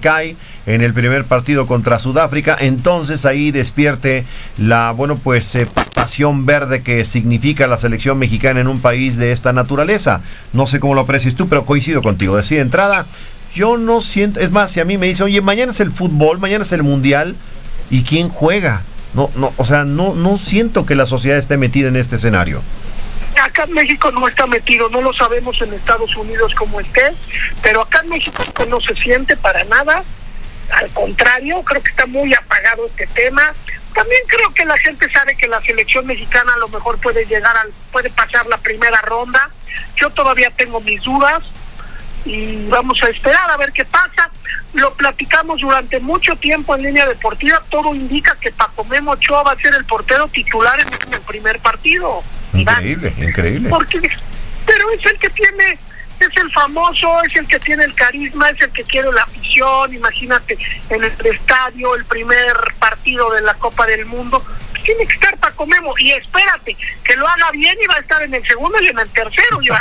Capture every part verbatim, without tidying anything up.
cae en el primer partido contra Sudáfrica, entonces ahí despierte la, bueno, pues eh, pasión verde que significa la selección mexicana en un país de esta naturaleza. No sé cómo lo aprecies tú, pero coincido contigo. Decir, de entrada, yo no siento, es más, si a mí me dicen, oye, mañana es el fútbol, mañana es el mundial, ¿y quién juega? No, no, o sea, no, no siento que la sociedad esté metida en este escenario. Acá en México no está metido, no lo sabemos en Estados Unidos cómo esté, pero acá en México no se siente para nada. Al contrario, creo que está muy apagado este tema. También creo que la gente sabe que la selección mexicana a lo mejor puede llegar al, puede pasar la primera ronda. Yo todavía tengo mis dudas y vamos a esperar a ver qué pasa. Lo platicamos durante mucho tiempo en Línea Deportiva, todo indica que Paco Memo Ochoa va a ser el portero titular en el primer partido. Increíble, Iván. increíble. Porque, pero es el que tiene, es el famoso, es el que tiene el carisma, es el que quiere la afición. Imagínate, en el estadio, el primer partido de la Copa del Mundo, pues tiene que estar Paco Memo. Y espérate, que lo haga bien y va a estar en el segundo y en el tercero, Iván.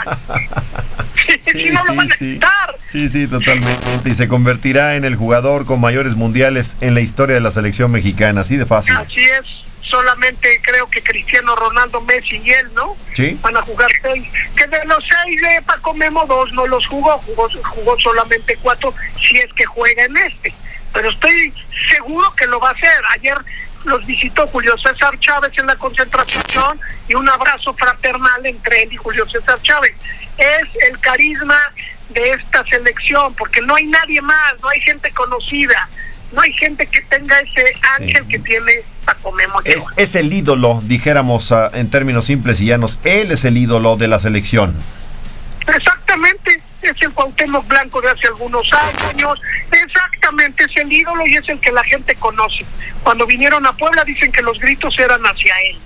Sí, si no sí, lo van a sí. quitar. Sí, sí, totalmente. Y se convertirá en el jugador con mayores mundiales en la historia de la selección mexicana, así de fácil. Así es. Solamente creo que Cristiano Ronaldo, Messi y él, ¿no? Sí. Van a jugar seis. Que de los seis de Paco Memo, dos no los jugó, jugó, jugó solamente cuatro, si es que juega en este. Pero estoy seguro que lo va a hacer. Ayer los visitó Julio César Chávez en la concentración y un abrazo fraternal entre él y Julio César Chávez. Es el carisma de esta selección, porque no hay nadie más, no hay gente conocida, no hay gente que tenga ese ángel sí. que tiene Paco Memo Ochoa. Es, es el ídolo, dijéramos uh, en términos simples y llanos, él es el ídolo de la selección. Exactamente, es el Cuauhtémoc Blanco de hace algunos años, exactamente, es el ídolo y es el que la gente conoce. Cuando vinieron a Puebla dicen que los gritos eran hacia él.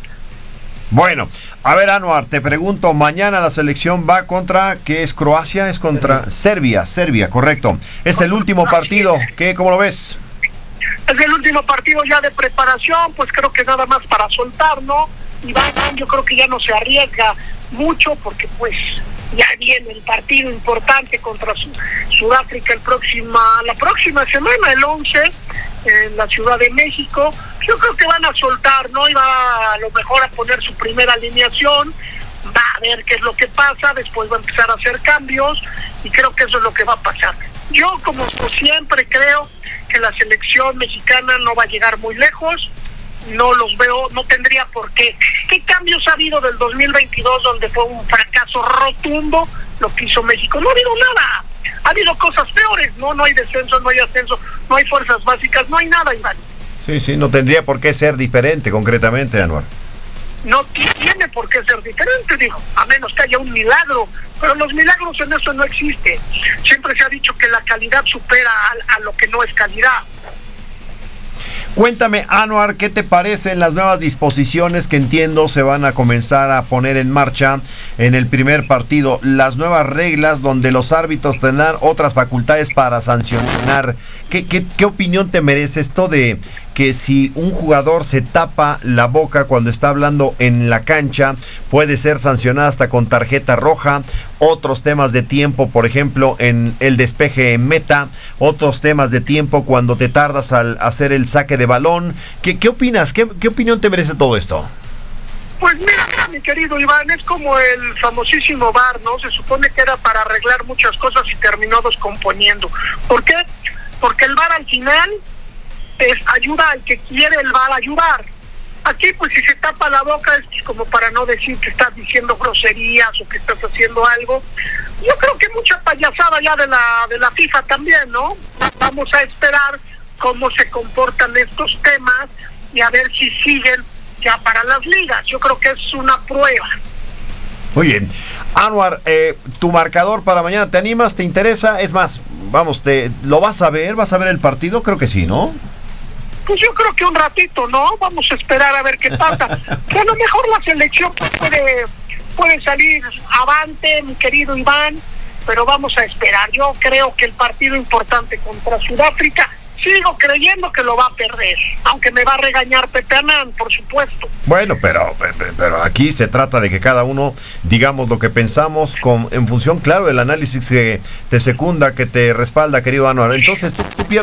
Bueno, a ver, Anuar, te pregunto, mañana la selección va contra, ¿qué es Croacia? Es contra Serbia, Serbia, correcto. Es el último partido, ¿qué, cómo lo ves? Es el último partido ya de preparación, pues creo que nada más para soltar, ¿no? Iván, yo creo que ya no se arriesga mucho porque pues ya viene el partido importante contra Sudáfrica el próxima, la próxima semana, el once, en la Ciudad de México. Yo creo que van a soltar, ¿no? Y va a lo mejor a poner su primera alineación, va a ver qué es lo que pasa, después va a empezar a hacer cambios y creo que eso es lo que va a pasar. Yo, como siempre, creo que la selección mexicana no va a llegar muy lejos, no los veo, no tendría por qué. ¿Qué cambios ha habido del dos mil veintidós donde fue un fracaso rotundo lo que hizo México? No ha habido nada, ha habido cosas peores, no, no hay descenso, no hay ascenso, no hay fuerzas básicas, no hay nada, Iván. Sí, sí, no tendría por qué ser diferente, concretamente, Anuar. No tiene por qué ser diferente, dijo, a menos que haya un milagro, pero los milagros en eso no existen. Siempre se ha dicho que la calidad supera a, a lo que no es calidad. Cuéntame, Anuar, ¿qué te parecen las nuevas disposiciones que entiendo se van a comenzar a poner en marcha en el primer partido? Las nuevas reglas donde los árbitros tendrán otras facultades para sancionar. ¿Qué, qué, qué opinión te merece esto de que si un jugador se tapa la boca cuando está hablando en la cancha, puede ser sancionado hasta con tarjeta roja? Otros temas de tiempo, por ejemplo, en el despeje en meta, otros temas de tiempo cuando te tardas al hacer el saque de balón. ¿Qué, qué opinas? ¿Qué, ¿Qué opinión te merece todo esto? Pues mira, mi querido Iván, es como el famosísimo V A R, ¿no? Se supone que era para arreglar muchas cosas y terminó descomponiendo. ¿Por qué? Porque el V A R al final es ayuda al que quiere el V A R ayudar. Aquí, pues, si se tapa la boca es pues, como para no decir que estás diciendo groserías o que estás haciendo algo. Yo creo que mucha payasada ya de la de la FIFA también, ¿no? Vamos a esperar cómo se comportan estos temas y a ver si siguen ya para las ligas. Yo creo que es una prueba. Muy bien. Anuar, eh, tu marcador para mañana, ¿te animas? ¿Te interesa? Es más, vamos, te ¿lo vas a ver? ¿Vas a ver el partido? Creo que sí, ¿no? Pues yo creo que un ratito, ¿no? Vamos a esperar a ver qué pasa. Que a lo mejor la selección puede, puede salir avante, mi querido Iván, pero vamos a esperar. Yo creo que el partido importante contra Sudáfrica, sigo creyendo que lo va a perder, aunque me va a regañar Pepe Anán, por supuesto. Bueno, pero, pero, pero aquí se trata de que cada uno digamos lo que pensamos con, en función, claro, del análisis que te secunda, que te respalda, querido Anuar. Entonces, tú, tú pierdes